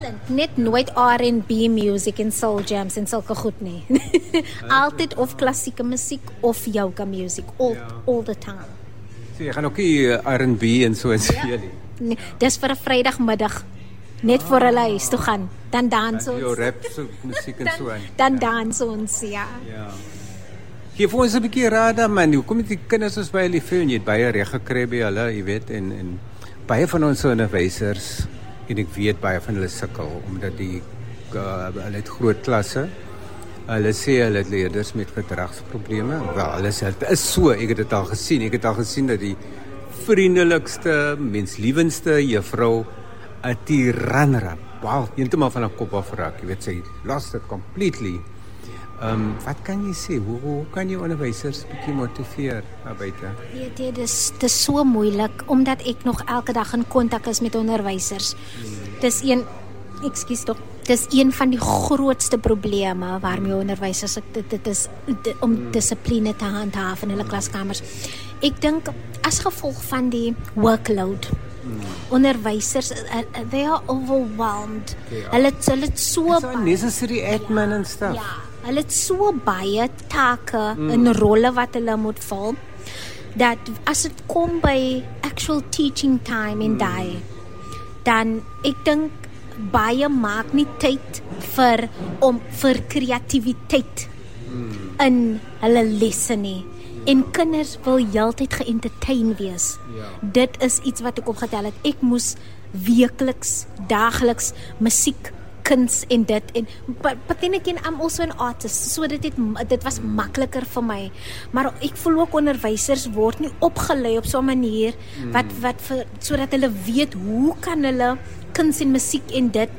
Net nooit R&B music en soul jams en sulke goed nie. Altyd of klassieke musiek of yoga music, all the time. So jy gaan ook nie R&B en so speel nie. Nee, dis vir 'n Vrydagmiddag. Net voor hulle huis toe gaan, dan dans ons. Jou rap so musiek en so aan. Dan dans ons, ja. Gee vir ons 'n bietjie raad man, hoekom het die kinders ons baie lief en jy het baie reg gekry by hulle, jy weet, en baie van ons onderwysers en ek weet baie van hulle sukkel omdat hulle het groot klasse. Hulle sê hulle het leerders met gedragsprobleme. Wel, hulle sê dit is so, ek het dit al gesien. Ek het al gesien dat die vriendelikste, menslievendste juffrou 'n tiran. Wow, heeltemal van 'n kop af raak. Jy weet, sy lost it completely. Wat kan jy sê? Hoe kan jy onderwysers bietjie motiveer daar buite? Weet jy, dis so moeilik omdat ek nog elke dag in kontak is met onderwysers. Dis een van die grootste probleme waarmee onderwysers dit is om dissipline te handhaaf in hulle klaskamers. Ek dink as gevolg van die workload. Onderwysers, they are overwhelmed. Hulle het so necessary admin and stuff. Ja, hulle het so baie take en rolle wat hulle moet vul, dat as dit kom by actual teaching time en daai, dan ek dink baie maak nie tyd vir kreatiwiteit in hulle lesse nie. En kinders wil heeltyd geëntertain wees. Dit is iets wat ek opgetel het. Ek moes weekliks, daagliks musiek, kuns en dit en but then again I'm also an artist, so dit was makliker vir my. Maar ek voel ook onderwysers word nie opgelei op so 'n manier wat sodat hulle weet hoe kan hulle kuns en musiek en dit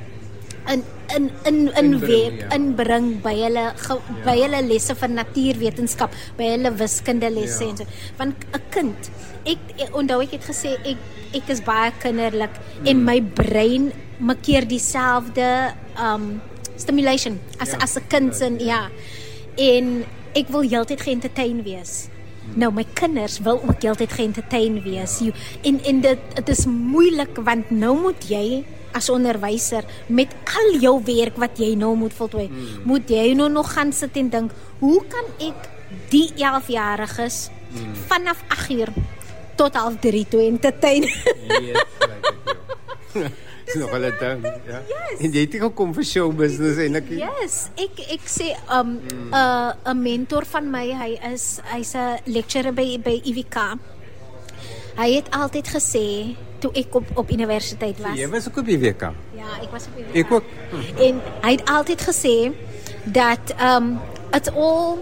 inbring by hulle lesse van natuurwetenskap, by hulle wiskunde lesse en so. Want 'n kind, ek onthou ek het gesê ek is baie kinderlik en my brein maak dieselfde stimulation as 'n kind se en ek wil heeltyd geëntertain wees. Nou my kinders wil ook heeltyd geëntertain wees. En dit is moeilik want nou moet jy as onderwyser met al jou werk wat jy nou moet voltooi, moet jy nou nog gaan sit en dink, hoe kan ek die 11-jariges vanaf 8:00 tot 2:30 toe entertain? Dis nog wel 'n ding, ja. Yes. En jy het gekom vir show business eintlik. Yes, ek sê 'n mentor van my, hy's 'n lecturer by IWK. Hy het altyd gesê toe ek op universiteit was. Jy was ook op IWK? Ja, ek was op IWK. Ek ook. En hy het altyd gesê dat it's all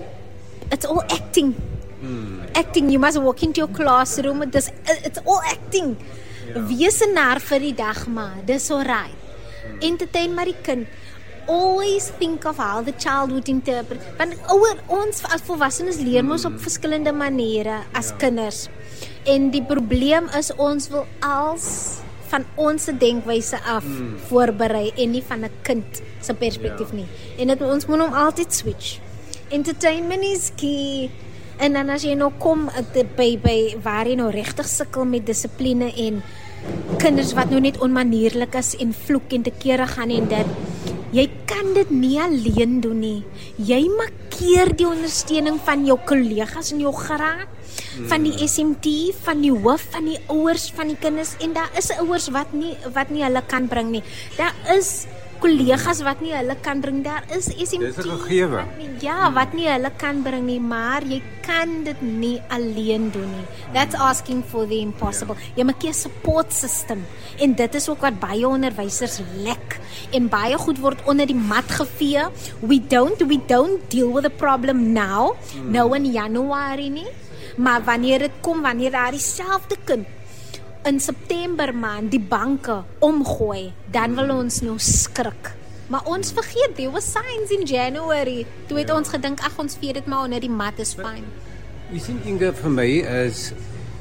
acting. Acting, you must walk into your classroom, it's all acting. Wees 'n nar vir die dag maar, dis alright. Entertain maar die kind. Always think of how the child would interpret. Want ons as volwassenes leer ons op verskillende maniere as kinders. En die probleem is ons wil als van ons denkwyse af voorberei en nie van 'n kind se perspektief nie. En ons moet hom altyd switch. Entertainment is key. En dan as jy nou kom by waar jy nou regtig sukkel met dissipline en kinders wat nou net onmanierlik is en vloek en te kere gaan en dit, jy kan dit nie alleen doen nie. Jy markeer die ondersteuning van jou kollegas in jou graad, van die SMT, van die hoof, van die ouers van die kinders, en daar is ouers wat nie hulle kan bring nie. Daar is kollegas wat nie hulle kan bring. Daar is SMT. Dis 'n gegewe. Wat nie hulle kan bring nie, maar jy kan dit nie alleen doen nie. That's asking for the impossible. Jy maak 'n support system. En dit is ook wat baie onderwysers lek. En baie goed word onder die mat gevee. We don't deal with the problem now. Nou in Januarie nie. Maar wanneer daar dieselfde kind in September maand die banke omgooi, dan wil ons nou skrik. Maar ons vergeet, there was signs in January. Toe het ons gedink, ons vee dit maar onder die mat, is fine. Jy sien, Inge, vir my is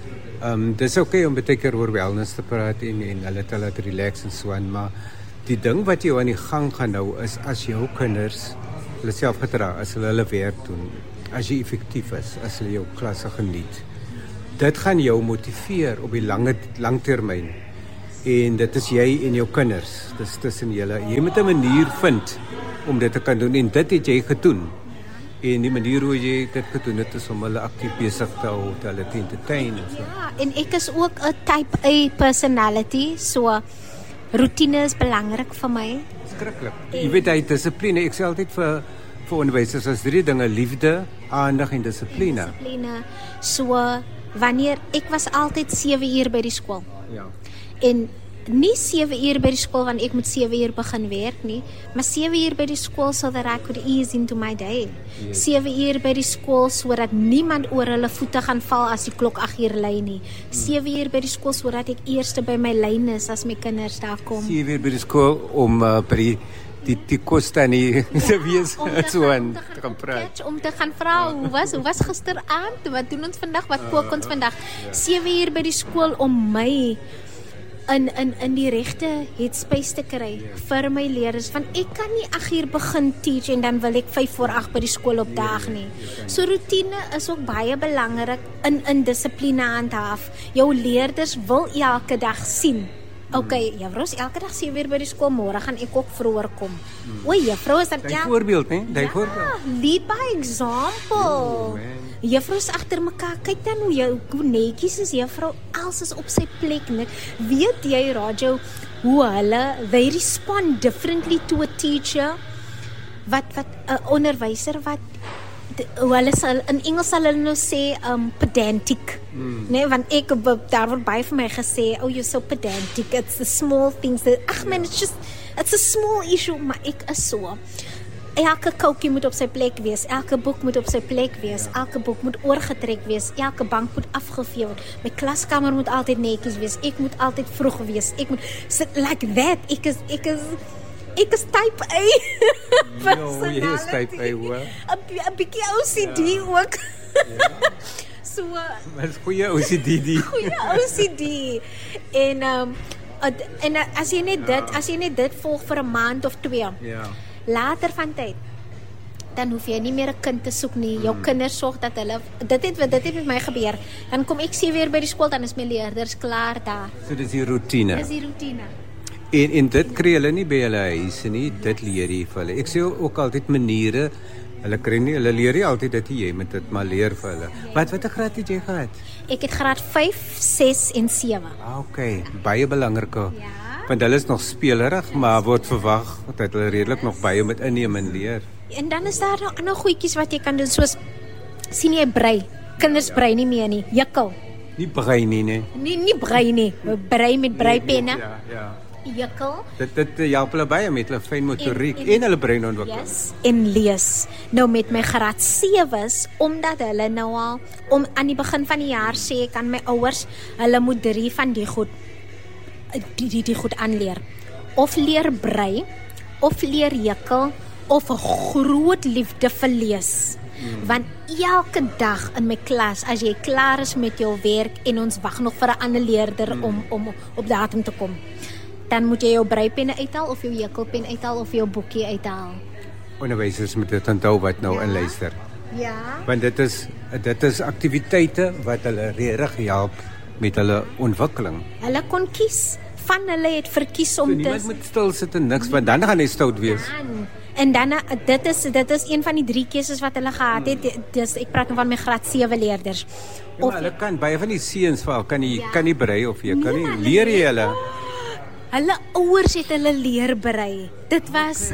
dis okay om baie keer oor wellness te praat en hulle te laat relax en so aan, maar die ding wat jy aan die gang gaan nou is, as jou kinders hulle self gedra, as hulle werk doen, as jy effektief is, as hulle jou klasse geniet, dit gaan jou motiveer op die langtermyn. En dit is jy en jou kinders. Dis tussen julle. Jy moet 'n manier vind om dit te kan doen en dit het jy gedoen. En die manier hoe jy dit gedoen het is om hulle aktief besig te hou, te hulle te entertain en so. Ja, en ek is ook 'n type A personality, so routine is belangrik vir my. Skrikkelik. Jy weet hy dissipline. Ek sê altyd vir onderwysers as 3 dinge: liefde, aandag en dissipline. Dissipline. So wanneer ek was altyd 7 uur by die skool. Ja. En nie 7 uur by die skool want ek moet 7 uur begin werk nie, maar 7 uur by die skool so that I could ease into my day. Yes. 7 uur by die skool sodat niemand oor hulle voete gaan val as die klok 8 uur lui nie. 7 uur by die skool sodat ek eerste by my lyn is as my kinders daar kom. 7 uur by die skool om by die kos dan nie te wees so aan te gaan praat. Om te gaan vra hoe was gisteraand? Wat doen ons vandag? Wat kook ons vandag? 7 uur by die skool om my in die regte headspace te kry vir my leerders, want ek kan nie 8 uur begin teach en dan wil ek 5 voor 8 by die skool opdaag nie. So routine is ook baie belangrik in dissipline handhaaf. Jou leerders wil elke dag sien. Okay, juffrou is elke dag 7 uur by die skool, môre gaan ek ook vroeër kom. O, juffrou is dan ja. Voorbeeld, né? Daai voorbeeld. Lead by example. Juffrou is agter mekaar. Kyk dan hoe netjies is juffrou. Alles is op sy plek, net. Weet jy, Rajo, hoe they respond differently to a teacher? Wat 'n onderwyser wat hulle sal in Engels sal hulle nou sê pedantic. Nee, want daar word baie vir my gesê, oh, you're so pedantic. It's the small things that man, it's a small issue, maar ek is so. Elke koutjie moet op sy plek wees, elke boek moet op sy plek wees, elke boek moet oorgetrek wees, elke bank moet afgevee word. My klaskamer moet altyd netjies wees. Ek moet altyd vroeg wees. Ek moet sit like that. Ek is type A. Jy is type A, hoor. 'n bietjie OCD ook. Ja. So, maar goeie OCD. Goeie OCD. En as jy net dit volg vir 'n maand of 2. Ja. Later van tyd dan hoef jy nie meer 'n kind te soek nie. Jou kinders sorg dat hulle dit het met my gebeur. Dan kom ek 7 uur by die skool, dan is my leerders klaar daar. So dis die routine. Dis die routine. En dit kry hulle nie by hulle huise nie, dit leer jy vir hulle. Ek sê ook altyd maniere, hulle leer nie altyd dat jy moet dit maar leer vir hulle. Watter graad het jy gehad? Ek het graad 5, 6 en 7. Okay, baie belangrik. Ja. Want hulle is nog speelerig, maar word verwag dat hulle redelik nog baie moet inneem en leer. En dan is daar nog goedjies wat jy kan doen, soos sien jy brei. Kinders brei nie meer nie, jukkel. Nie brei nie, nee. Nie brei nie, brei met breipenne. Ja. Jukkel. Dit help hulle baie met hulle fyn motoriek en hulle breinontwikkeling. Yes, en lees. Nou met my graad 7's, omdat hulle nou al aan die begin van die jaar sê ek aan my ouers, hulle moet 3 van die goed aanleer. Of leer brei, of leer jukkel, of 'n groot liefde vir lees. Want elke dag in my klas, as jy klaar is met jou werk en ons wag nog vir 'n ander leerder om op datum te kom, dan moet jy jou breipenne uithaal of jou jukkelpen uithaal of jou boekie uithaal. Onderwysers moet dit onthou wat nou inluister. Ja. Want dit is aktiwiteite wat hulle regtig help met hulle ontwikkeling. Hulle kon kies. Van hulle het verkies om niemand moet stil sit en niks, want dan gaan hy stout wees. En dan dit is een van die 3 keuses wat hulle gehad het. Dis ek praat nou van my graad 7 leerders. Ja, of hulle kan baie van die seuns val kan nie brei of jy kan nie leer jy hulle. Hulle ouers het hulle leer brei. Dit was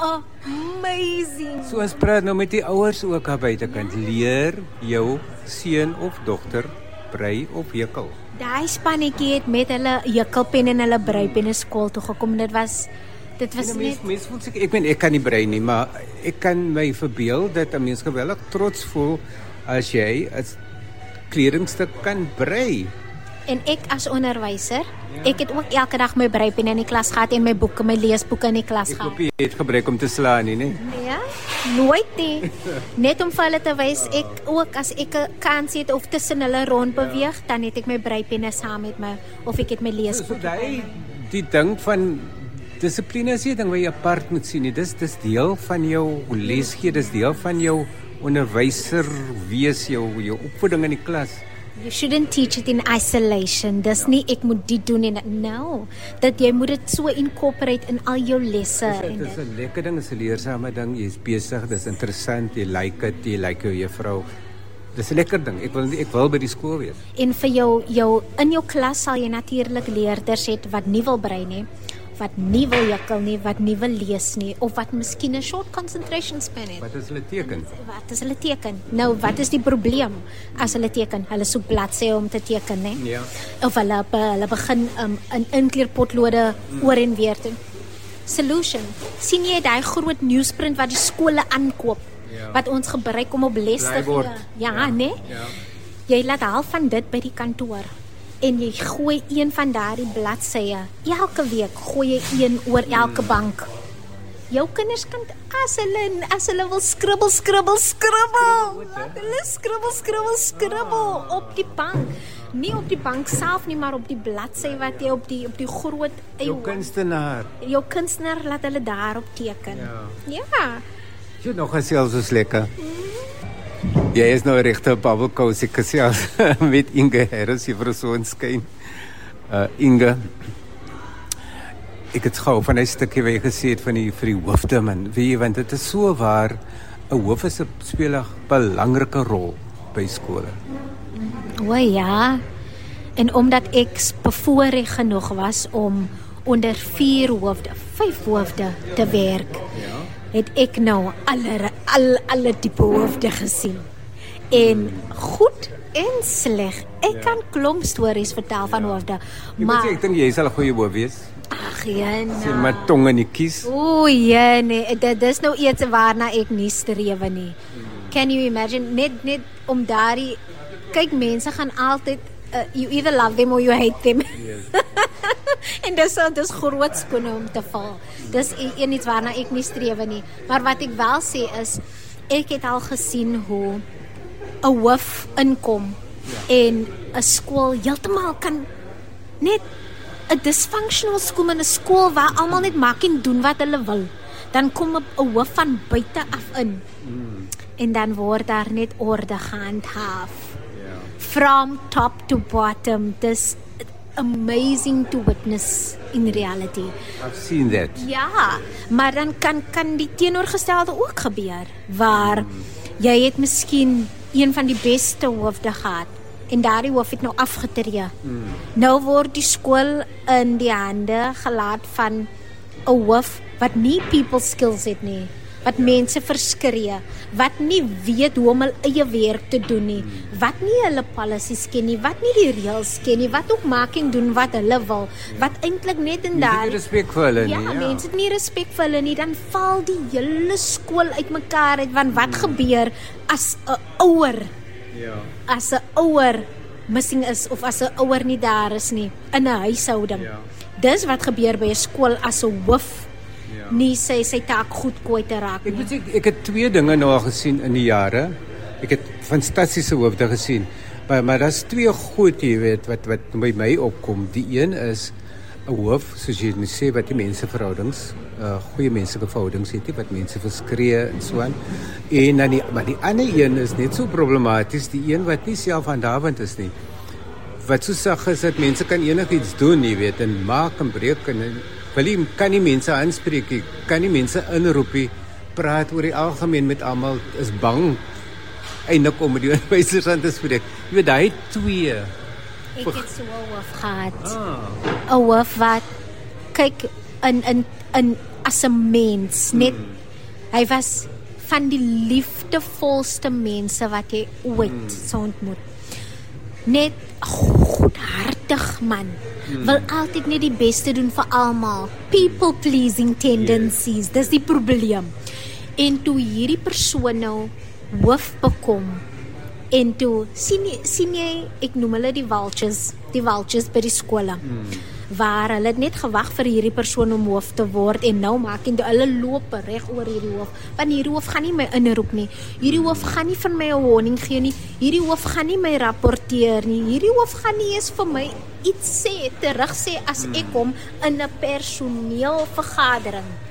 amazing. So ons praat nou met die ouers ook aan buitekant. Leer jou seun of dogter brei of jukkel. Daai spannetjie het met hulle jukkelpen en hulle breipenne skool toe gekom. Dit was net mens voel seker ek kan nie brei nie, maar ek kan my verbeel dat 'n mens geweldig trots voel as jy 'n kledingstuk kan brei. En ek as onderwyser, ek het ook elke dag my breipenne in die klas gehad en my boeke, my leesboeke in die klas gehad. Ek hoop jy het gebruik om te slaan nie, né? Nee, nooit nie. Net om vir hulle te wys, ek ook as ek 'n kans het of tussen hulle rond beweeg, dan het ek my breipenne saam met my of ek het my leesboeke. So die ding van dissipline is 'n ding wat jy apart moet sien nie. Dis deel van jou lesgee, dis deel van jou onderwyser wees, jou opvoeding in die klas. You shouldn't teach it in isolation. Dis nie ek moet dit doen en no. Dat jy moet dit so incorporate in al jou lesse. Dit is 'n lekker ding, is 'n leersame ding. Jy's besig, dis interessant, jy like dit, jy like jou juffrou. Dis 'n lekker ding. Ek wil by die skool wees. En vir jou in jou klas sal jy natuurlik leerders het wat nie wil brei nie, wat nie wil jukkel nie, wat nie wil lees nie of wat miskien 'n short concentration span het. Wat is hulle teken? Wat is hulle teken? Nou, wat is die probleem as hulle teken? Hulle soek bladsye om te teken, né? Ja. Of hulle begin in inkleurpotlode oor en weer doen. Solution. Sien jy daai groot newsprint wat die skole aankoop? Ja. Wat ons gebruik om op les te Blackboard. gee. Ja, né? Ja. Jy laat half van dit by die kantoor en jy gooi een van daardie bladsye. Elke week gooi jy een oor elke bank. Jou kinders kan as hulle wil skribbel. Laat hulle skribbel op die bank. Nie op die bank self nie, maar op die bladsy wat jy op die groot Jou kunstenaar. Jou kunstenaar laat hulle daarop teken. Ja. Jy nog gesels so lekker. Jy is nou regte babbelkous. Ek gesels met Inge Harris hier vir so 'n skyn. Inge, ek het gehou van 'n stukkie wat jy gesê het van vir die hoofde man. Weet jy, want dit is so waar 'n hoof speel 'n belangrike rol by skole. O ja. En omdat ek bevoorreg genoeg was om onder 5 hoofde te werk, het ek nou alle tipe hoofde gesien. En goed en sleg. Ek kan klomp stories vertel van hoofde, maar Ek dink jy sal 'n goeie hoof wees. ag ja. Sien maar tong in die kies. O ja, nee, dit is nou iets waarna ek nie strewe nie. Can you imagine net om daardie kyk, mense gaan altyd you either love them or you hate them. Yes. En dis groot skoene om te val. Dis iets waarna ek nie strewe nie. Maar wat ek wel sê is, ek het al gesien hoe 'n hoof inkom en 'n skool heeltemal kan net 'n dysfunctional skool in 'n skool waar almal net maak en doen wat hulle wil. Dan kom 'n hoof van buite af in. En dan word daar net orde gehandhaaf. From top to bottom. This amazing to witness in reality. I've seen that. Ja, maar dan kan die teenoorgestelde ook gebeur waar jy het miskien een van die beste hoofde gehad en daardie hoof het nou afgetree. Nou word die skool in die hande gelaat van 'n hoof wat nie people skills het nie, wat mense verskree, wat nie weet hoe om hulle eie werk te doen nie, wat nie hulle policies ken nie, wat nie die reëls ken nie, wat ook maak en doen wat hulle wil, wat eintlik net in daar respek vir hulle nie. Ja, mense het nie respek vir hulle nie, dan val die hele skool uitmekaar uit, want wat gebeur as 'n ouer as 'n ouer missing is of as 'n ouer nie daar is nie in 'n huishouding. Dis wat gebeur by 'n skool as 'n hoof nie sy taak goed kwyt te raak nie. Ek het 2 dinge nou al gesien in die jare. Ek het fantastiese hoofde gesien. Maar daar's 2 goed, jy weet, wat by my opkom. Die een is 'n hoof, soos jy net sê, wat die menseverhoudings, goeie menslike verhoudings het, wat mense verskree en so aan. En dan maar die ander een is net so problematies, die een wat nie selfhandhawend is nie. Wat so sag is dat mense kan enigiets doen, jy weet, en maak en breek en kan nie mense aanspreek nie, kan nie mense inroep nie, praat oor die algemeen met almal, is bang eindelik om met die onderwysers aan te spreek. Jy weet, daai 2. Ek het so 'n hoof gehad. 'n Hoof wat kyk in as 'n mens, net hy was van die liefdevolste mense wat jy ooit sou ontmoet. Net goedhartig man. Wil altyd net die beste doen vir almal. People pleasing tendencies, dis die probleem. En toe hierdie persoon nou hoof bekom en toe sien jy, ek noem hulle die vultures by die skole. Waar hulle het net gewag vir hierdie persoon om hoof te word en nou maak en hulle loop reg oor hierdie hoof. Want hierdie hoof gaan nie my inroep nie. Hierdie hoof gaan nie vir my 'n warning gee nie. Hierdie hoof gaan nie my rapporteer nie. Hierdie hoof gaan nie eens vir my iets terug sê as ek kom in 'n personeelvergadering.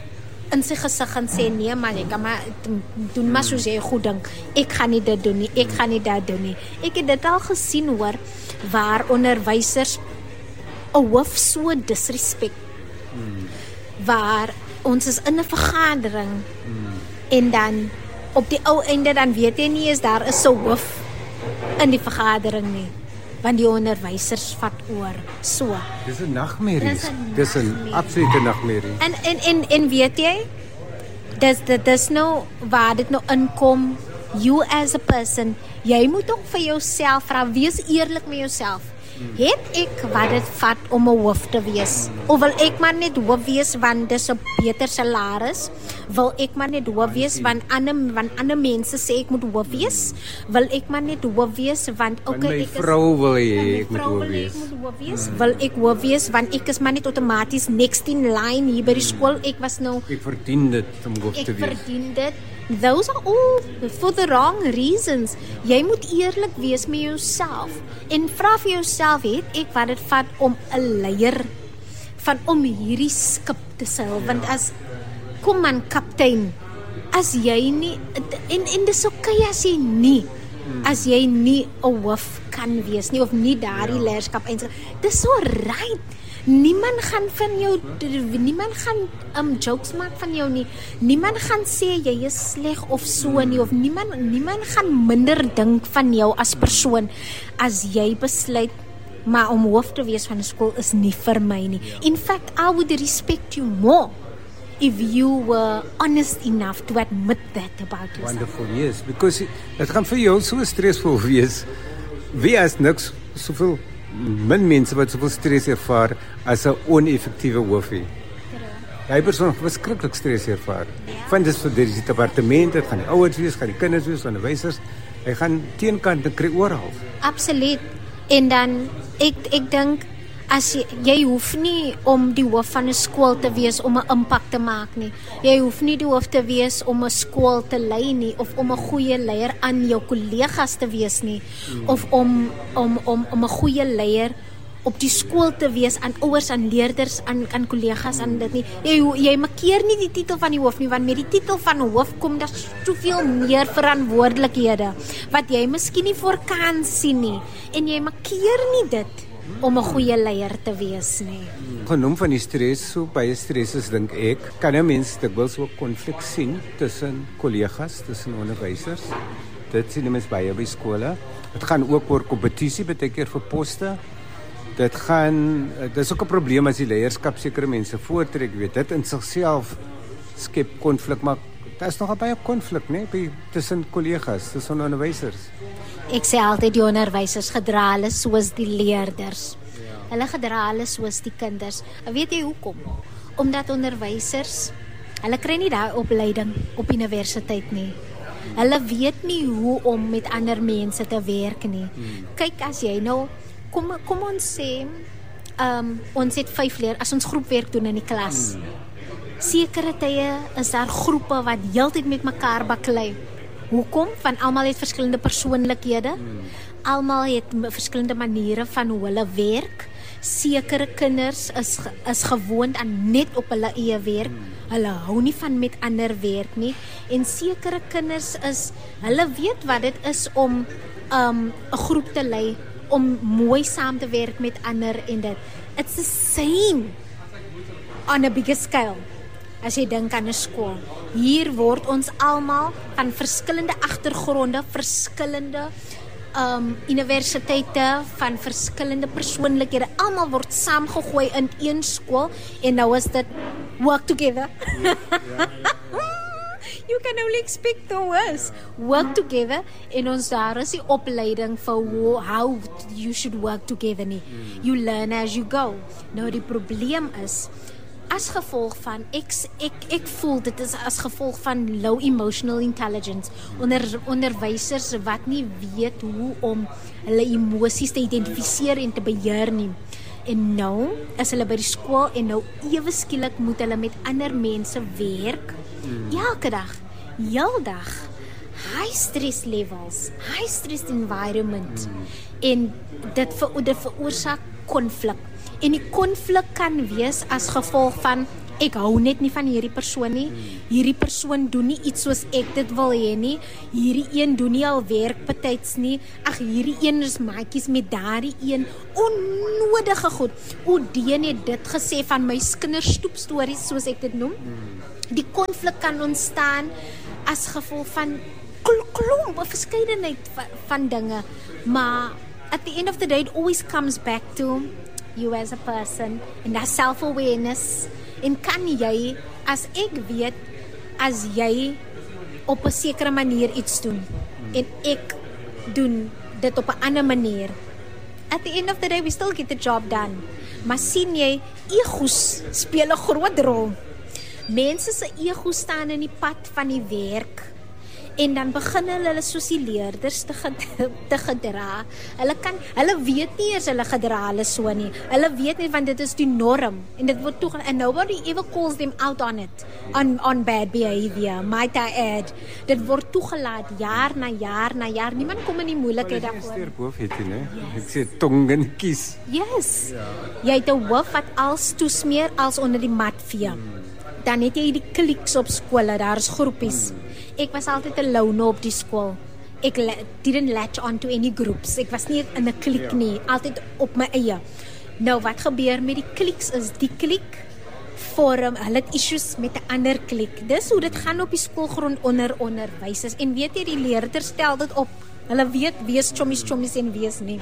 in sy gesig gaan sê nee, maar jy kan maar doen maar soos jy goed dink. Ek gaan nie dit doen nie, ek gaan nie dat doen nie. Ek het dit al gesien hoor waar onderwysers 'n hoof so disrespect. Waar ons is in 'n vergadering en dan op die ou einde dan weet jy nie is daar is 'n hoof in die vergadering nie. Want die onderwysers vat oor. So. Dis 'n nagmerrie. Dis 'n absolute nagmerrie. En weet jy, dis nou waar dit nou inkom, you as a person, jy moet ook vir jouself vra, wees eerlik met jouself. Het ek wat dit vat om 'n hoof te wees? Of wil ek maar net hoof wees want dis 'n beter salaris? Wil ek maar net hoof wees want ander mense sê ek moet hoof wees? Wil ek maar net hoof wees want my vrou wil hê ek moet hoof wees? Wil ek hoof wees want ek is maar net outomaties next in line hier by die skool. Ek verdien dit om hoof te wees. Ek verdien dit. Those are all for the wrong reasons. Jy moet eerlik wees met jouself en vra vir jouself, het ek wat dit vat om 'n leier om hierdie skip te seil? Want as kom aan kaptein, as jy nie en dis okay as jy nie 'n hoof kan wees nie of nie daardie leierskap eintlik. Dis so right. Niemand gaan jokes maak van jou nie. Niemand gaan sê jy is sleg of so nie of niemand gaan minder dink van jou as persoon as jy besluit maar om hoof te wees van 'n skool is nie vir my nie. In fact, I would respect you more if you were honest enough to admit that about yourself. Wonderful, yes, because dit gaan vir jou so stresvol wees. Wie as niks soveel min mense wat soveel stres ervaar as 'n oneffektiewe hoofie. Hy persoon verskriklik stres ervaar. Van dis vir die departement, dit gaan die ouers wees, gaan die kinders wees, onderwysers. Hy gaan teenkante kry oral. Absoluut. En dan ek dink as jy hoef nie om die hoof van 'n skool te wees om 'n impak te maak nie. Jy hoef nie die hoof te wees om 'n skool te lei nie of om 'n goeie leier aan jou kollegas te wees nie of om 'n goeie leier op die skool te wees aan ouers, aan leerders, aan kollegas, aan dit nie. Jy markeer nie die titel van die hoof nie, want met die titel van hoof kom daar soveel meer verantwoordelikhede wat jy miskien nie voor kan sien nie en jy markeer nie dit om 'n goeie leier te wees nie. Genoem van die stres, so baie stres is dink ek, kan 'n mens dikwels ook konflik sien tussen kollegas, tussen onderwysers. Dit sien mens baie by skole. Dit gaan ook oor kompetisie baie keer vir poste. Dis ook 'n probleem as die leierskap sekere mense voortrek, weet dit in sigself skep konflik, maar daar's nog baie konflik, né, tussen kollegas, tussen onderwysers. Ek sê altyd die onderwysers gedra hulle soos die leerders. Hulle gedra hulle soos die kinders. En weet jy hoekom? Omdat onderwysers, hulle kry nie daai opleiding op universiteit nie. Hulle weet nie hoe om met ander mense te werk nie. Kyk, as jy nou kom ons sê ons het 5 leerders as ons groepwerk doen in die klas. Sekere tye is daar groepe wat heeltyd met mekaar baklei. Hoekom? Want almal het verskillende persoonlikhede. Almal het verskillende maniere van hoe hulle werk. Sekere kinders is gewoond aan net op hulle eie werk. Hulle hou nie van met ander werk nie. En sekere kinders hulle weet wat dit is om 'n groep te lei, om mooi saam te werk met ander en dit. It's the same on a bigger scale. As jy dink aan 'n skool. Hier word ons almal van verskillende agtergronde, verskillende universiteite, van verskillende persoonlikhede, almal word saamgegooi in een skool en nou is dit work together. You can only expect the worst. Work together en ons daar is die opleiding vir how you should work together nie. You learn as you go. Nou die probleem is as gevolg van ek voel dit is as gevolg van low emotional intelligence, onderwysers wat nie weet hoe om hulle emosies te identifiseer en te beheer nie. En nou is hulle by die skool en nou ewe skielik moet hulle met ander mense werk. Elke dag, heeldag. High stress levels, high stress environment. En dit veroorsaak konflik. En die konflik kan wees as gevolg van ek hou net nie van hierdie persoon nie. Hierdie persoon doen nie iets soos ek dit wil hê nie. Hierdie een doen nie al werk betyds nie. Ag, hierdie een is maatjies met daardie een. Onnodige goed. Oudeen het dit gesê van my kinderstoepstories, soos ek dit noem. Die konflik kan ontstaan as gevolg van klomp of verskeidenheid van dinge. Maar at the end of the day, it always comes back to you as a person and that self-awareness. En kan jy, as ek weet, as jy op 'n sekere manier iets doen en ek doen dit op 'n ander manier, at the end of the day we still get the job done. Maar sien jy, egos speel 'n groot rol. Mense se ego staan in die pad van die werk. En dan begin hulle soos die leerders te gedra. Hulle weet nie eers hulle gedra hulle so nie. Hulle weet nie, want dit is die norm. En dit word toegelaat. And nobody ever calls them out on it. On bad behavior. Might I add. Dit word toegelaat jaar na jaar na jaar. Niemand kom in die moeilikheid daarvoor. Jy boef het jy, né? Ek sê tong en kies. Yes. Ja. Jy het 'n hoof wat als toesmeer als onder die mat vee. Dan het jy die kliks op skole, daar is groepies. Ek was altyd 'n loner op die skool. Ek didn't latch on to any groups. Ek was nie in 'n klik nie, altyd op my eie. Nou wat gebeur met die kliks is die klik vorm, hulle het issues met 'n ander klik. Dis hoe dit gaan op die skoolgrond onder onderwysers. En weet jy, die leerders stel dit op. Hulle weet wie is chommies en wie is nie.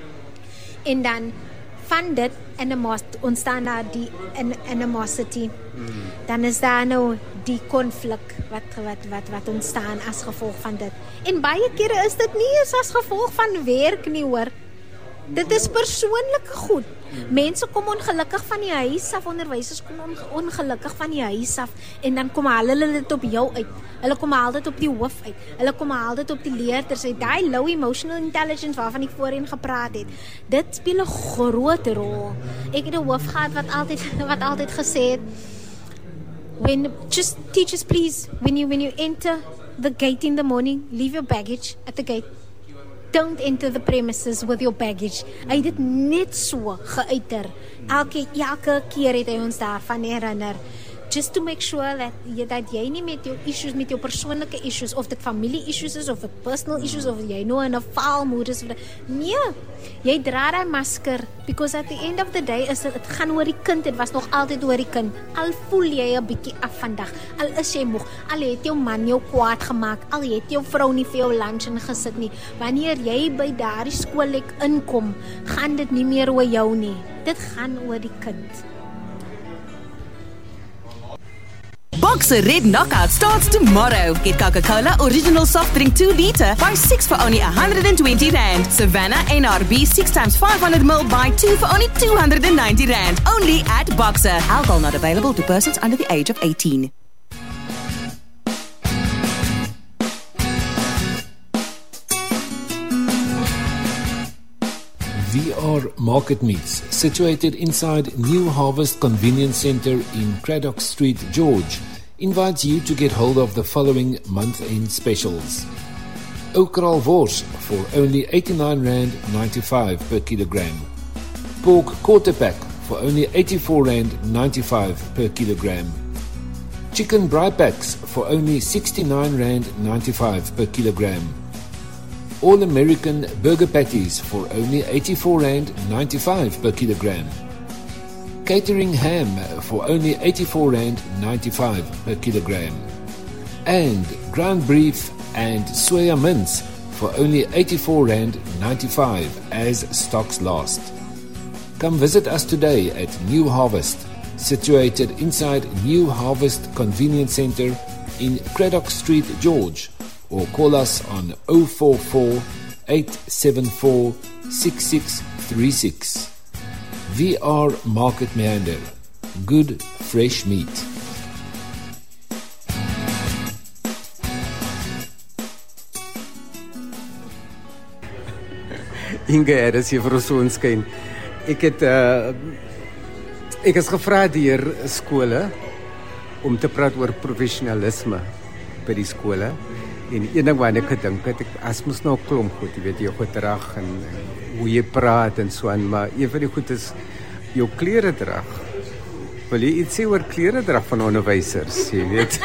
En dan van dit ontstaan daar die animosity. Dan is daar nou die konflik wat ontstaan as gevolg van dit. En baie kere is dit nie eens as gevolg van werk nie, hoor. Dit is persoonlike goed. Mense kom ongelukkig van die huis af, onderwysers kom ongelukkig van die huis af, en dan kom hulle dit op jou uit. Hulle kom haal dit op die hoof uit. Hulle kom haal dit op die leerders uit. Daai low emotional intelligence waarvan ek voorheen gepraat het. Dit speel 'n groot rol. Ek het 'n hoof gehad wat altyd gesê het, teachers, please, when you enter the gate in the morning, leave your baggage at the gate. Don't enter the premises with your baggage. Hy het dit net so geuiter. Elke keer het hy ons daarvan herinner. Just to make sure that jy nie met jou issues, met jou persoonlike issues, of dit familie issues is, of dit personal issues, of jy nou in 'n foul mood is. Nee, jy dra daai masker, because at the end of the day is dit gaan oor die kind, dit was nog altyd oor die kind. Al voel jy 'n bietjie af vandag, al is jy moeg, al het jou man jou kwaad gemaak, al het jou vrou nie vir jou lunch ingesit nie, wanneer jy by daardie skoolhek inkom, gaan dit nie meer oor jou nie. Dit gaan oor die kind. Boxer Red Knockout starts tomorrow. Get Coca-Cola Original Soft Drink 2 liter, buy 6 for only R120. Savannah NRB 6 times 500 ml, buy 2 for only R290. Only at Boxer. Alcohol not available to persons under the age of 18. VR Market Meats, situated inside New Harvest Convenience Centre in Craddock Street, George, invites you to get hold of the following month-end specials. Okral wors for only R89.95 per kilogram. Pork quarter pack for only R84.95 per kilogram. Chicken braai packs for only R69.95 per kilogram. All American burger patties for only R84.95 per kilogram. Catering ham for only R84.95 per kilogram. And ground beef and soya mince for only R84.95 as stocks last. Come visit us today at New Harvest, situated inside New Harvest Convenience Centre in Craddock Street, George, or call us on 044 874 6636. VR Market Meander. Good fresh meat. Inge, dis hier vir ons sonskyn. Ek is gevra deur skole om te praat oor professionalisme by die skole. En een ding wat ek gedink het, as mos nou klomp goed, jy weet, jou gedrag en hoe jy praat en so aan, maar een van die goed is jou klere drag. Wil jy iets sê oor kleredrag van onderwysers, jy weet?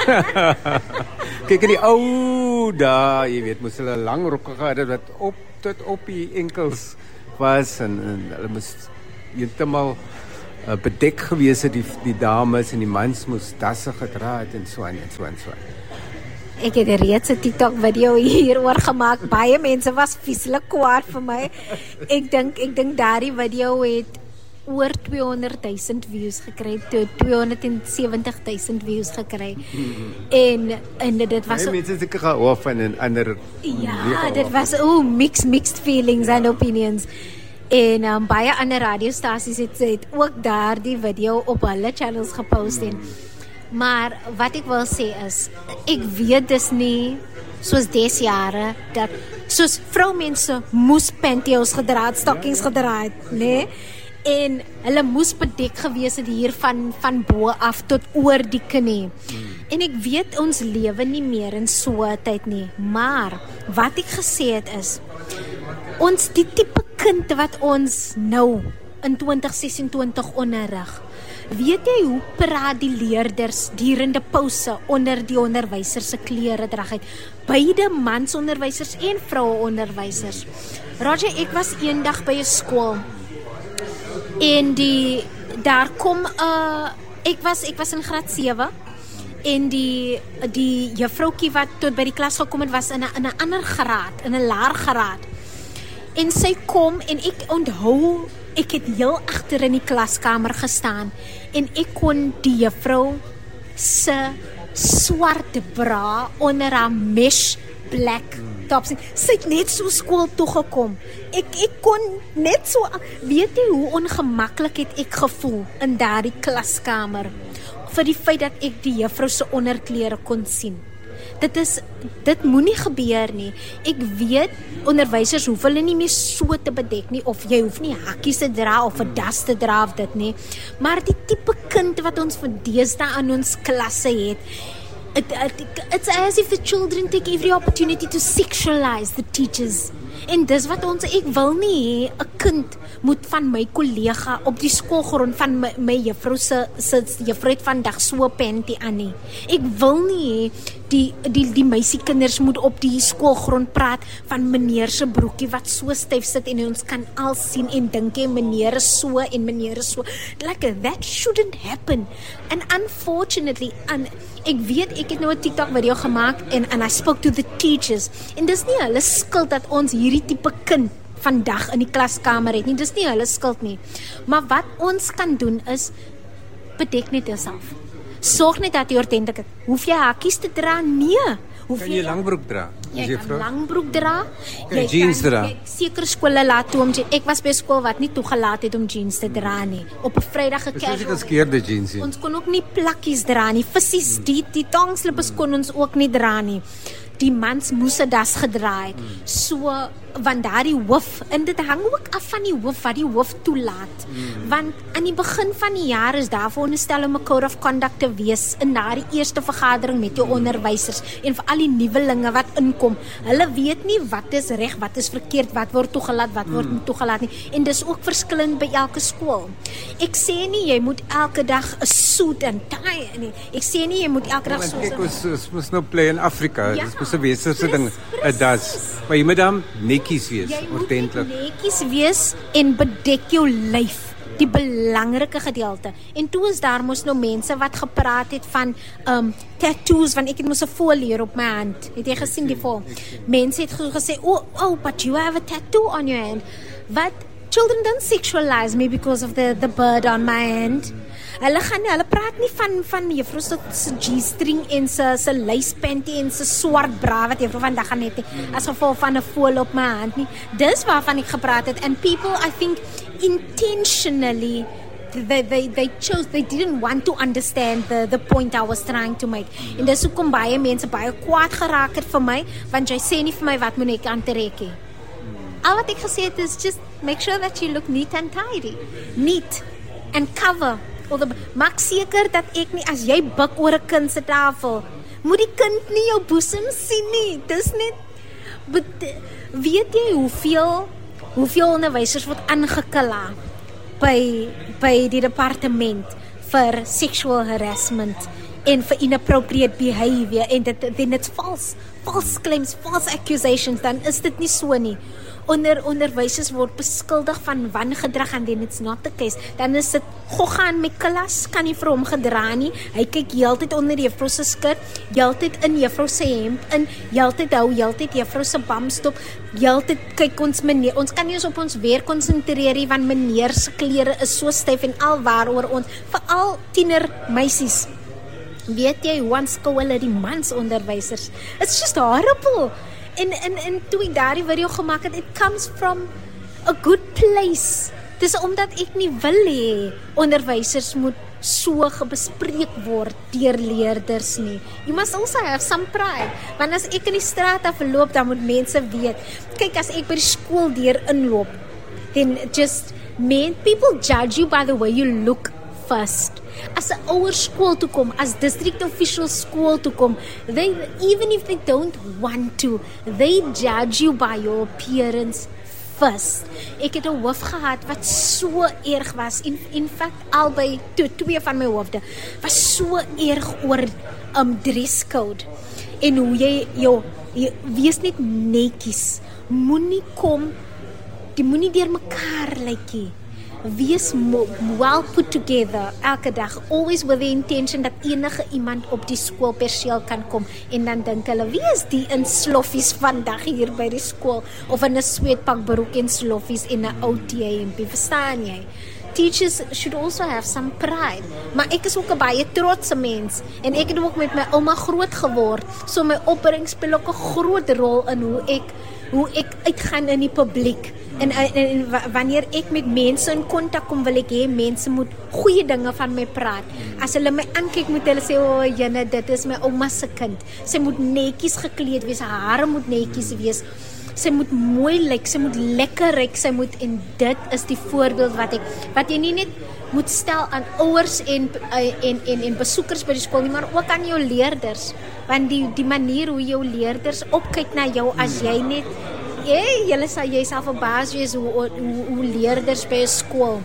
Kyk in die ou dae, jy weet, moes hulle lang rokke gehad het wat tot op die enkels was en hulle moes heeltemal bedek gewees het, die dames en die mans moes dasse gedra het en so en so en so. Ek het reeds 'n TikTok video hieroor gemaak. Baie mense was vieslik kwaad vir my. Ek dink daardie video het oor 200,000 views gekry, 270,000 views gekry. En dit was mense seker gehou van en ander. Ja, dit was mixed feelings and opinions. En baie ander radiostasies het ook daardie video op hulle channels gepost maar wat ek wil sê is, ek weet dis nie soos des jare dat soos vroumense moes pantyhose gedra het, stockings gedra het, nee? En hulle moes bedek gewees het hier van bo af tot oor die knie. En ek weet ons lewe nie meer in so 'n tyd nie, maar wat ek gesê het is, ons die tipe kind wat ons nou in 2026 onderrig. Weet jy hoe praat die leerders durende pouse onder die onderwysers se kleredrag uit? Beide mansonderwysers en vroueonderwysers. Roger, ek was eendag by 'n skool en daar kom ek was in graad 7 en die juffroukie wat tot by die klas gekom het was in 'n ander graad, in 'n laer graad. En sy kom en ek onthou, ek het heel agter in die klaskamer gestaan en ek kon die juffrou se swart bra onder haar mesh black top sien. Sy het net so skool toe gekom. Ek kon net so, weet jy hoe ongemaklik het ek gevoel in daardie klaskamer vir die feit dat ek die juffrou se onderklere kon sien. Dit moenie gebeur nie. Ek weet onderwysers hoef hulle nie meer so te bedek nie, of jy hoef nie hakkies te dra of 'n das te dra of dit nie. Maar die tipe kind wat ons vir deesdae aan ons klasse het, it's as if the children take every opportunity to sexualize the teachers. En dis wat ek wil nie hê 'n kind moet van my kollega op die skoolgrond van my juffrou se juffrou het vandag so 'n panty aan nie. Ek wil nie hê die meisiekinders moet op die skoolgrond praat van meneer se broekie wat so styf sit en ons kan al sien en dink jy meneer is so en meneer is so. Like that shouldn't happen. And unfortunately, ek weet ek het nou 'n TikTok video gemaak and I spoke to the teachers. En dis nie hulle skuld dat ons hierdie tipe kind vandag in die klaskamer het nie. Dis nie hulle skuld nie. Maar wat ons kan doen is bedek net jouself. Sorg net dat jy ordentlik is. Hoef jy hakkies te dra? Nee. Kan jy langbroek dra? Jy kan langbroek dra. Jy jeans dra. Seker skole laat toe om ek was by 'n skool wat nie toegelaat het om jeans te dra nie. Op 'n Vrydag casual. Dis geskeurde jeans. Ons kon ook nie plakkies dra nie. Vissies, die tangslippers kon ons ook nie dra nie. Die mans moes 'n das gedra het. So want daardie hoof, en dit hang ook af van die hoof wat die hoof toelaat. Want aan die begin van die jaar is daar veronderstel om 'n code of conduct te wees in daardie eerste vergadering met jou onderwysers en vir al die nuwelinge wat inkom. Hulle weet nie wat is reg, wat is verkeerd, wat word toegelaat, wat word nie toegelaat nie. En dis ook verskillend by elke skool. Ek sê nie jy moet elke dag 'n suit en tie nie. Ek sê nie jy moet elke dag so. Kyk, ons moet nou play in Afrika. Ja, dis 'n westerse ding, 'n das. Maar jy moet dan netjies wees, ordentlik. Jy moet netjies wees en bedek jou lyf, die belangrike gedeelte. En toe is daar mos nou mense wat gepraat het van tattoos, want ek het mos 'n folie hier op my hand. Het jy gesien die folie? Mense het gesê, oh, but you have a tattoo on your hand. What? Children don't sexualize me because of the bird on my hand. Hulle praat nie van juffrou se G-string en se lace-panty en se swart bra wat juffrou vandag gaan hê as gevolg van 'n folie op my hand nie. Dis waarvan ek gepraat het. And people, I think, intentionally they didn't want to understand the point I was trying to make. En dis hoekom baie mense baie kwaad geraak het vir my, want jy sê nie vir my wat moet ek aantrek nie. Al wat ek gesê het is just make sure that you look neat and tidy. Neat and cover. Maak seker dat ek nie, as jy buk oor 'n kind se tafel, moet die kind nie jou boesem sien nie. Dis net, weet jy hoeveel onderwysers word aangekla by die departement vir sexual harassment en vir inappropriate behavior en then it's false claims, false accusations, dan is dit nie so nie. Onderwysers word beskuldig van wangedrag en then it's not the case. Dan is dit gogga in my klas, kan nie vir hom gedra nie. Hy kyk heeltyd onder juffrou se skirt, heeltyd in juffrou se hemp in, heeltyd juffrou se bamstop, heeltyd kyk ons meneer. Ons kan nie eens op ons werk konsentreer nie, want meneer se klere is so styf en alwaaroor ons, veral tiener meisies. Weet jy hoe aanskou hulle die mansonderwysers? It's just horrible. En toe ek daardie video gemaak het, it comes from a good place. Dis omdat ek nie wil hê onderwysers moet so gebespreek word deur leerders nie. You must also have some pride. Want as ek in die straat afloop, dan moet mense weet. Kyk, as ek by die skool deur inloop, then just people judge you by the way you look first. As 'n ouer skool toe kom, as district official skool toe kom, even if they don't want to, they judge you by your appearance first. Ek het 'n hoof gehad wat so erg was, in fact albei twee van my hoofde was so erg oor dress code en hoe jy wees net netjies, moenie deur mekaar lykie. Wees well put together elke dag, always with the intention dat enige iemand op die skoolperseel kan kom en dan dink hulle, wie is die in sloffies vandag hier by die skool, of in 'n sweetpak broek en sloffies en 'n ou T-hempie, verstaan jy? Teachers should also have some pride, maar ek is ook 'n baie trotse mens en ek het ook met my ouma groot geword, so my opbring speel ook 'n groot rol in hoe ek uitgaan in die publiek. En wanneer ek met mense in kontak kom, wil ek hê mense moet goeie dinge van my praat. As hulle my aankyk, moet hulle sê, "O, jene, dit is my ouma se kind." Sy moet netjies gekleed wees, haar hare moet netjies wees. Sy moet mooi lyk, sy moet lekker ryk, sy moet, en dit is die voorbeeld wat jy nie net moet stel aan ouers en besoekers by die skool nie, maar ook aan jou leerders. Want die manier hoe jou leerders opkyk na jou as jy net jy sal verbaas wees hoe leerders by 'n skool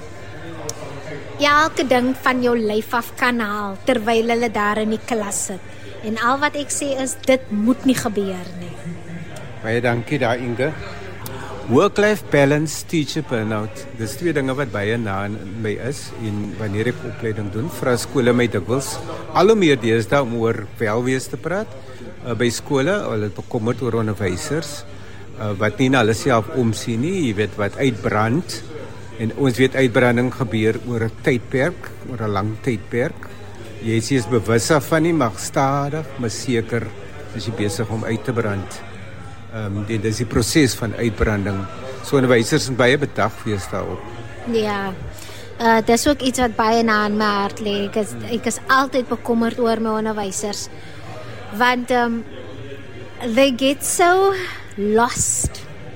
elke ding van jou lyf af kan haal terwyl hulle daar in die klas sit. En al wat ek sê is, dit moet nie gebeur nie. Baie dankie daar, Inge. Work-life balance, teacher burnout. Dis twee dinge wat baie na in my is, en wanneer ek opleiding doen, vra skole my dikwels al hoe meer deesdae om oor welwees te praat. By skole, hulle bekommerd oor onderwysers wat nie na hulle self omsien nie, jy weet, wat uitbrand, en ons weet uitbranding gebeur oor 'n tydperk, oor 'n lang tydperk. Jy is bewus daarvan nie, maar stadig, maar seker is jy besig om uit te brand. Dit is die proses van uitbranding. So onderwysers is baie bedag wees daarop. Ja, dis ook iets wat baie na in my hart lê. Ek is altyd bekommerd oor my onderwysers, want they get so lost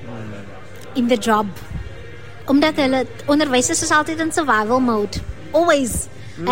in the job. Omdat hulle onderwysers is altyd in survival mode. Always.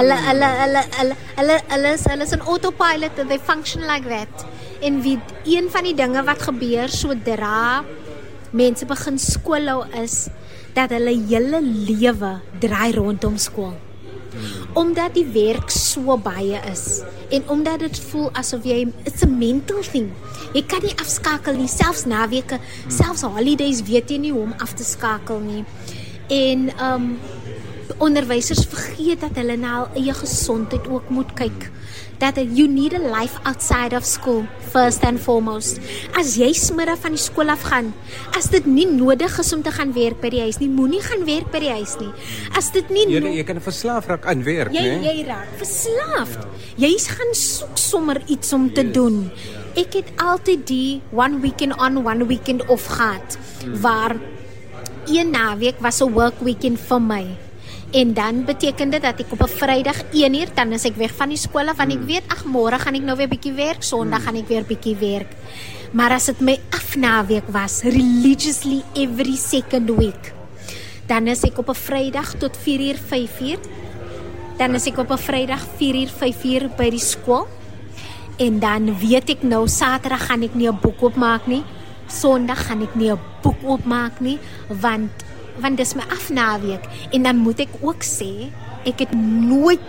Hulle is in autopilot and they function like that. En een van die dinge wat gebeur sodra mense begin skool hou is dat hulle hele lewe draai rondom skool. Omdat die werk so baie is en omdat dit voel asof it's a mental thing. Jy kan nie afskakel nie, selfs naweke, selfs holidays weet jy nie hoe om af te skakel nie. En onderwysers vergeet dat hulle na hul eie gesondheid ook moet kyk. That you need a life outside of school, first and foremost. As jy smiddag van die skool af gaan, as dit nie nodig is om te gaan werk by die huis nie, moenie gaan werk by die huis nie. As dit nie jy kan verslaaf raak aan werk, né? Jy raak verslaaf. Jy gaan soek sommer iets om te doen. Ek het altyd die one weekend on, one weekend off gehad, waar een naweek was 'n work weekend vir my. En dan beteken dit dat ek op 'n Vrydag 1:00 dan is ek weg van die skool af, want ek weet, môre gaan ek nou weer bietjie werk, Sondag gaan ek weer bietjie werk. Maar as dit my afnaweek was, religiously every second week, dan is ek op 'n Vrydag tot 4:00, 5:00. Dan is ek op 'n Vrydag 4:00, 5:00 by die skool. En dan weet ek nou, Saterdag gaan ek nie 'n boek oopmaak nie, Sondag gaan ek nie 'n boek oopmaak nie, want dis my afnaweek. En dan moet ek ook sê, ek het nooit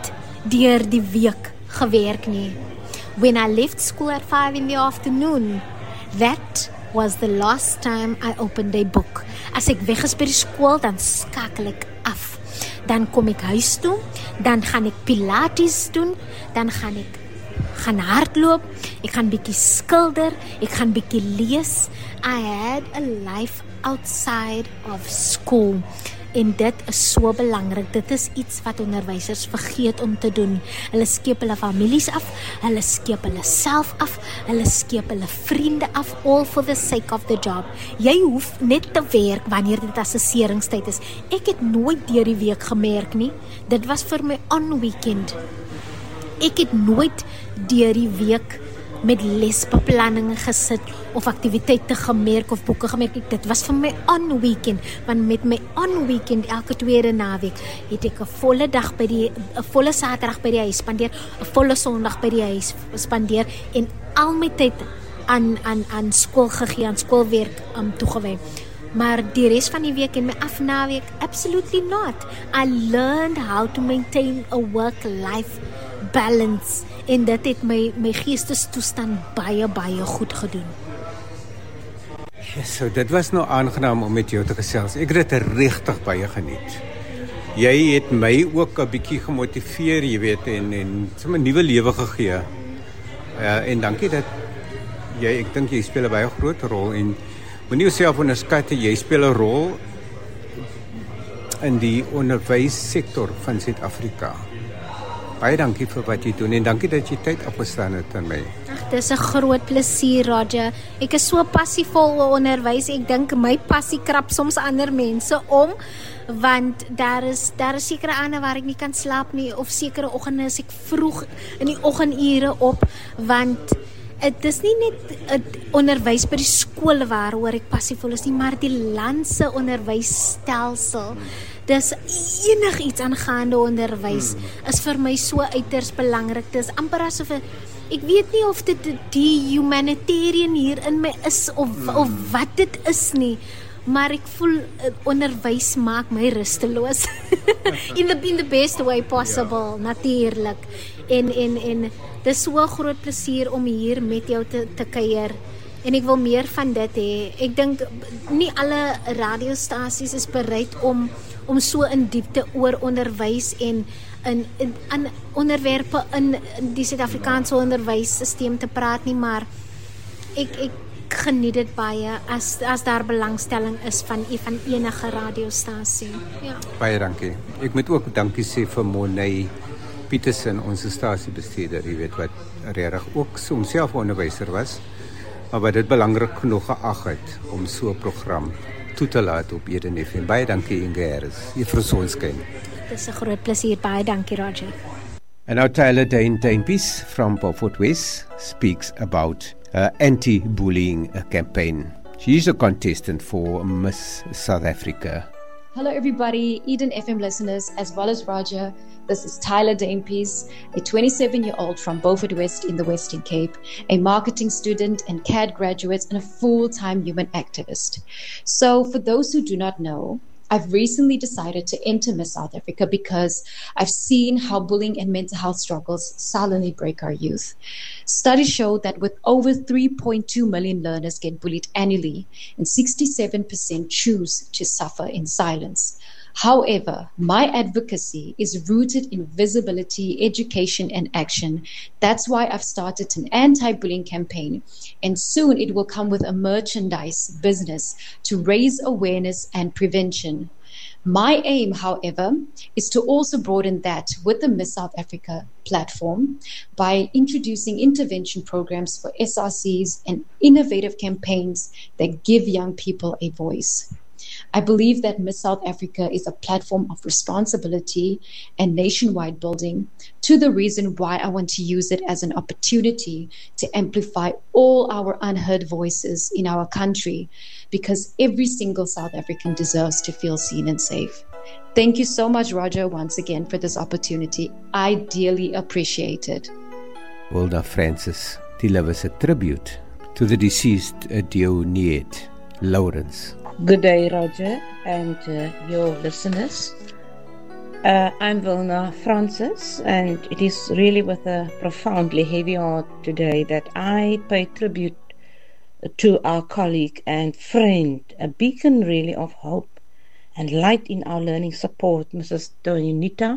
deur die week gewerk nie. When I left school at 5 in the afternoon, that was the last time I opened a book. As ek weg is by die skool, dan skakel ek af. Dan kom ek huis toe, dan gaan ek pilates doen, dan gaan ek hardloop, ek gaan bietjie skilder, ek gaan bietjie lees. I had a life outside of school. En dit is so belangrik. Dit is iets wat onderwysers vergeet om te doen. Hulle skeep hulle families af, hulle skeep hulle self af, hulle skeep hulle vriende af, all for the sake of the job. Jy hoef net te werk wanneer dit assesseringstyd is. Ek het nooit deur die week gemerk nie. Dit was vir my on weekend. Ek het nooit deur die week met lesbeplanninge gesit of aktiwiteite gemerk of boeke gemerk. Dit was vir my on weekend, want met my on weekend elke tweede naweek het ek 'n volle dag by 'n volle Saterdag by die huis spandeer, 'n volle Sondag by die huis spandeer en al my tyd aan skool gegee, aan skoolwerk toegewy. Maar die res van die week en my afnaweek, absolutely not. I learned how to maintain a work-life balance en dit het my geestestoestand baie goed gedoen. Ja, so dit was nou aangenaam om met jou te gesels. Ek het dit regtig baie geniet. Jy het my ook 'n bietjie gemotiveer, jy weet, en sommer 'n nuwe lewe gegee. En dankie dat ek dink jy speel 'n baie groot rol en moenie jouself onderskat, jy speel 'n rol in die onderwyssektor van Suid-Afrika. Baie dankie vir wat jy doen en dankie dat jy tyd afgestaan het aan my. Ag, dis 'n groot plesier, Roger. Ek is so passievol oor onderwys. Ek dink my passie krap soms ander mense om, want daar is sekere aande waar ek nie kan slaap nie, of sekere oggende is ek vroeg in die oggendure op, want dit is nie net onderwys by die skole waaroor ek passievol is nie, maar die land se onderwysstelsel. Dis enigiets aangaande onderwys is vir my so uiters belangrik. Dis amper asof ek weet nie of dit die humanitarian hier in my is of wat dit is nie, maar ek voel onderwys maak my rusteloos in the best way possible, natuurlik. En dis so 'n groot plesier om hier met jou te kuier. En ek wil meer van dit hê. Ek dink nie alle radiostasies is bereid om so in diepte oor onderwys en in onderwerpe in die Suid-Afrikaanse onderwysstelsel te praat nie, maar ek geniet dit baie as daar belangstelling is van enige radiostasie. Ja. Baie dankie. Ek moet ook dankie sê vir Monay Petersen, ons stasiebestuurder, jy weet, wat regtig ook homself onderwyser was, maar wat dit belangrik genoeg geag het om so 'n program toe te laat op Eden FM. Baie dankie Inge Harris. Juffrou Sonskyn. Dis 'n groot plesier. Baie dankie, Roger. And now Tyler Dainpies from Beaufort West speaks about her anti-bullying campaign. She is a contestant for Miss South Africa. Hello everybody, Eden FM listeners, as well as Roger. This is Tyler Dainpies, a 27-year-old from Beaufort West in the Western Cape, a marketing student and CAD graduate and a full-time human activist. So for those who do not know, I've recently decided to enter Miss South Africa because I've seen how bullying and mental health struggles silently break our youth. Studies show that with over 3.2 million learners get bullied annually, and 67% choose to suffer in silence. However, my advocacy is rooted in visibility, education, and action. That's why I've started an anti-bullying campaign, and soon it will come with a merchandise business to raise awareness and prevention. My aim, however, is to also broaden that with the Miss South Africa platform by introducing intervention programs for SRCs and innovative campaigns that give young people a voice. I believe that Miss South Africa is a platform of responsibility and nationwide building, to the reason why I want to use it as an opportunity to amplify all our unheard voices in our country, because every single South African deserves to feel seen and safe. Thank you so much, Roger, once again for this opportunity. I dearly appreciate it. Wilda Francis delivers a tribute to the deceased Dioniet Lawrence. Good day, Roger, and your listeners. I'm Wilna Francis, and it is really with a profoundly heavy heart today that I pay tribute to our colleague and friend, a beacon really of hope and light in our learning support, Mrs. Donita,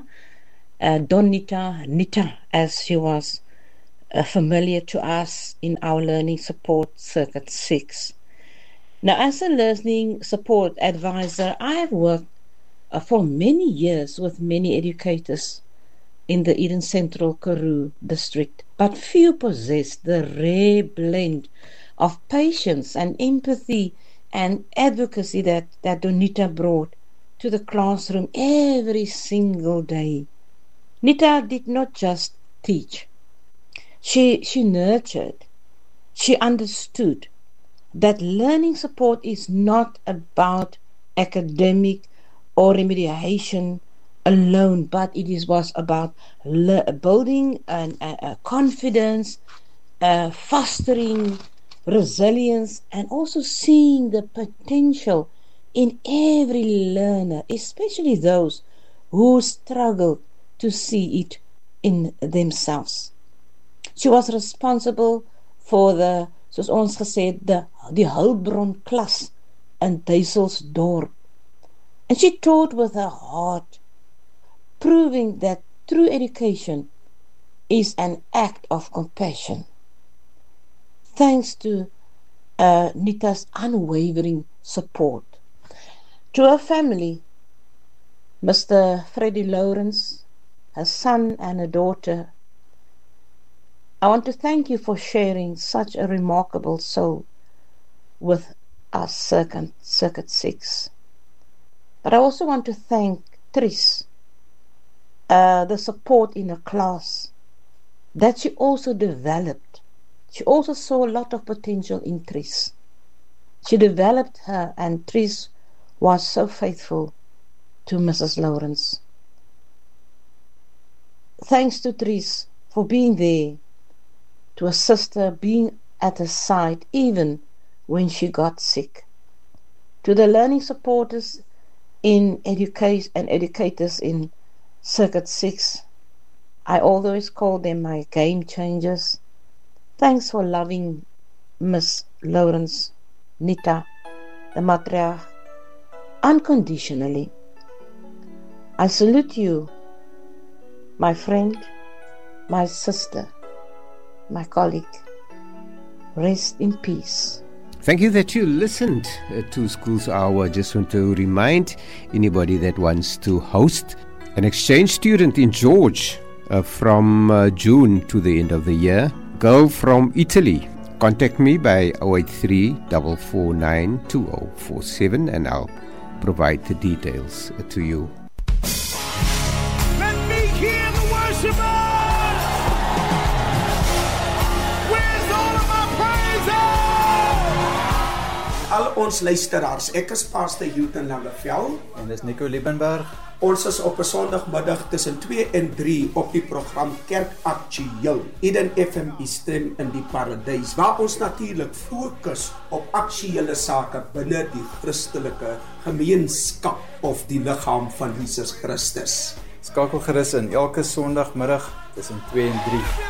as she was familiar to us in our learning support Circuit 6. Now, as a learning support advisor, I have worked for many years with many educators in the Eden Central Karoo district, but few possess the rare blend of patience and empathy and advocacy that Donita brought to the classroom every single day. Nita did not just teach. She nurtured. She understood that learning support is not about academic or remediation alone, but it was about building confidence, fostering resilience, and also seeing the potential in every learner, especially those who struggle to see it in themselves. She was responsible for soos ons gesê het, die Hulbron klas in Duiselsdorp. And she taught with her heart, proving that true education is an act of compassion. Thanks to Nita's unwavering support. To her family, Mr. Freddie Lawrence, her son and her daughter, I want to thank you for sharing such a remarkable soul with us, Circuit 6. But I also want to thank Tris, the support in her class that she also developed. She also saw a lot of potential in Tris. She developed her, and Tris was so faithful to Mrs. Lawrence. Thanks to Tris for being there, to assist her, being at her side even when she got sick. To the learning supporters in education and educators in Circuit 6, I always call them my game changers. Thanks for loving Miss Lawrence, Nita, the matriarch, unconditionally. I salute you, my friend, my sister, my colleague. Rest in peace. Thank you that you listened to Schools Hour. Just want to remind anybody that wants to host an exchange student in George from June to the end of the year. Girl from Italy. Contact me by 083-449-2047 and I'll provide the details to you. Let me hear the worshipers! Where's all of my praises? Al ons luisteraars, ek is Pastor Hilton Langevel en dis Nico Liebenberg. Ons is op 'n Sondagmiddag tussen 2 en 3 op die program Kerk Aktueel, Eden FM stem in die Paradys, waar ons natuurlik fokus op aktuele sake binne die Christelike gemeenskap of die liggaam van Jesus Christus. Skakel gerus in elke Sondagmiddag tussen 2 en 3.